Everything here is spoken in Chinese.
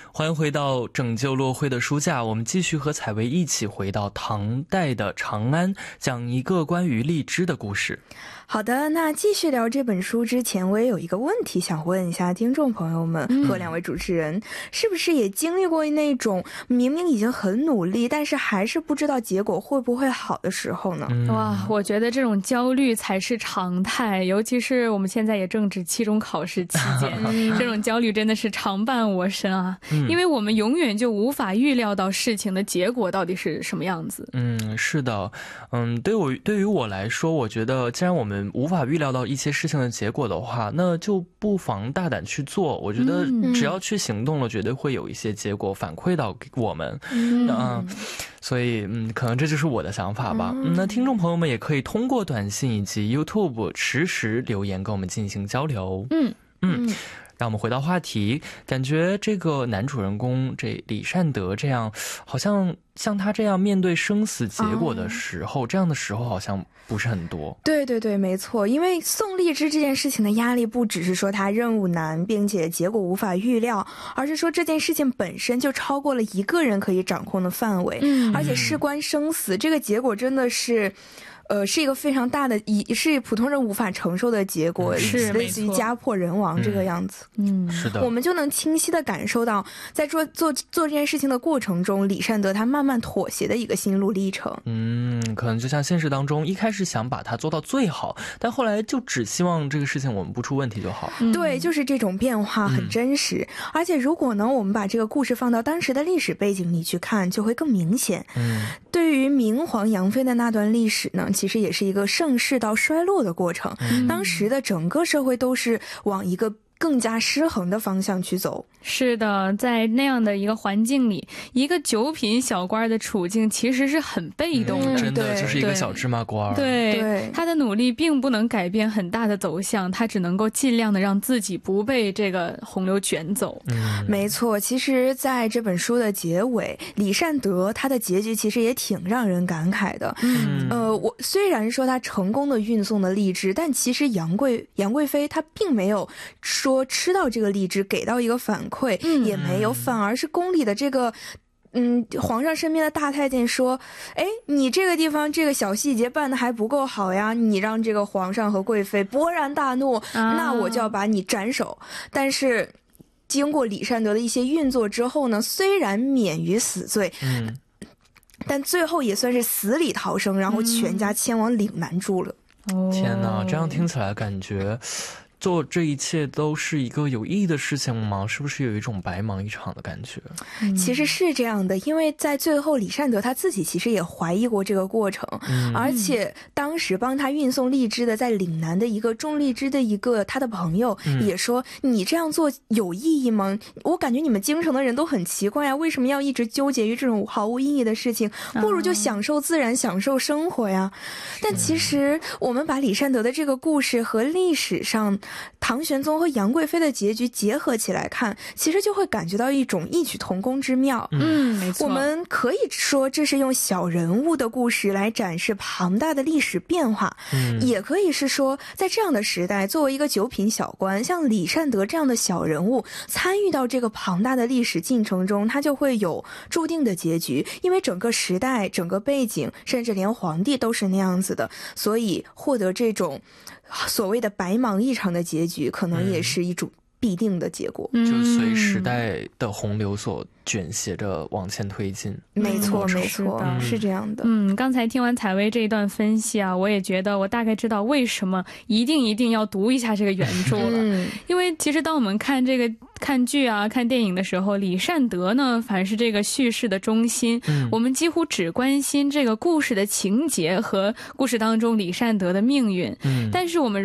欢迎回到拯救落灰的书架，我们继续和采薇一起回到唐代的长安，讲一个关于荔枝的故事。 好的，那继续聊这本书之前，我也有一个问题想问一下听众朋友们和两位主持人，是不是也经历过那种明明已经很努力，但是还是不知道结果会不会好的时候呢？ 哇，我觉得这种焦虑才是常态，尤其是我们现在也正值期中考试期间，这种焦虑真的是常伴我身啊，因为我们永远就无法预料到事情的结果到底是什么样子。 是的，对于我来说，我觉得既然我们无法预料到一些事情的结果的话，那就不妨大胆去做。我觉得只要去行动了，绝对会有一些结果反馈到我们。所以可能这就是我的想法吧。那听众朋友们也可以通过短信以及 YouTube 实时留言跟我们进行交流。让我们回到话题，感觉这个男主人公这李善德这样，好像像他这样面对生死结果的时候，这样的时候好像不是很多。 对对对，没错，因为送荔枝这件事情的压力不只是说他任务难并且结果无法预料，而是说这件事情本身就超过了一个人可以掌控的范围，而且事关生死，这个结果真的是是一个非常大的，是普通人无法承受的结果，是类似于家破人亡这个样子。 是的， 我们就能清晰地感受到，在做这件事情的过程中，李善德他慢慢妥协的一个心路历程。 可能就像现实当中，一开始想把它做到最好，但后来就只希望这个事情我们不出问题就好。 对，就是这种变化很真实。而且如果呢，我们把这个故事放到当时的历史背景里去看，就会更明显。对于明皇杨妃的那段历史呢，其实也是一个盛世到衰落的过程。当时的整个社会都是往一个更加失衡的方向去走。 是的，在那样的一个环境里，一个九品小官的处境其实是很被动的， 真的就是一个小芝麻官。 对，他的努力并不能改变很大的走向，他只能够尽量的让自己不被这个洪流卷走。 没错，其实在这本书的结尾，李善德他的结局其实也挺让人感慨的。我虽然说他成功的运送了荔枝，但其实杨贵妃她并没有说吃到这个荔枝给到一个反馈，也没有，反而是宫里的这个皇上身边的大太监说，你这个地方这个小细节办得还不够好呀，你让这个皇上和贵妃勃然大怒，那我就要把你斩首。但是经过李善德的一些运作之后呢，虽然免于死罪，但最后也算是死里逃生，然后全家迁往岭南住了。 天哪，这样听起来感觉做这一切都是一个有意义的事情吗？是不是有一种白忙一场的感觉？ 其实是这样的，因为在最后李善德他自己其实也怀疑过这个过程，而且当时帮他运送荔枝的在岭南的一个种荔枝的一个他的朋友也说，你这样做有意义吗？我感觉你们京城的人都很奇怪啊，为什么要一直纠结于这种毫无意义的事情，不如就享受自然，享受生活呀。但其实我们把李善德的这个故事和历史上唐玄宗和杨贵妃的结局结合起来看，其实就会感觉到一种异曲同工之妙。 没错， 我们可以说这是用小人物的故事来展示庞大的历史变化，也可以是说在这样的时代，作为一个九品小官，像李善德这样的小人物参与到这个庞大的历史进程中，他就会有注定的结局，因为整个时代整个背景甚至连皇帝都是那样子的，所以获得这种所谓的白忙一场的结局，可能也是一种必定的结果， 就随时代的洪流所卷挟着往前推进。 没错没错，是这样的。 刚才听完采薇这一段分析啊，我也觉得我大概知道为什么一定要读一下这个原著了。因为其实当我们看这个看剧啊看电影的时候，李善德呢反而是这个叙事的中心，我们几乎只关心这个故事的情节和故事当中李善德的命运，但是我们